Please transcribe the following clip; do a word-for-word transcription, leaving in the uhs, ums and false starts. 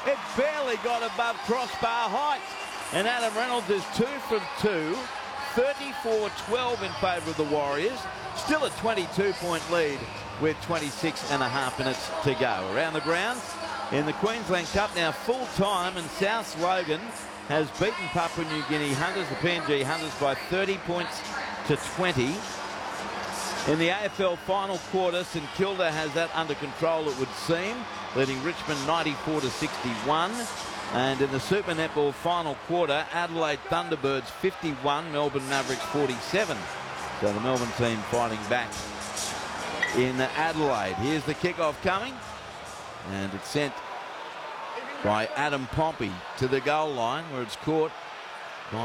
It barely got above crossbar height. And Adam Reynolds is two from two. thirty-four twelve in favour of the Warriors. Still a twenty-two point lead with twenty-six and a half minutes to go. Around the grounds in the Queensland Cup now full time, and South Logan has beaten Papua New Guinea Hunters, the P N G Hunters, by thirty points to twenty. In the A F L final quarter, St Kilda has that under control, it would seem, leading Richmond ninety-four to sixty-one. And in the Super Netball final quarter, Adelaide Thunderbirds fifty-one, Melbourne Mavericks forty-seven. So the Melbourne team fighting back in Adelaide. Here's the kickoff coming, and it's sent by Adam Pompey to the goal line, where it's caught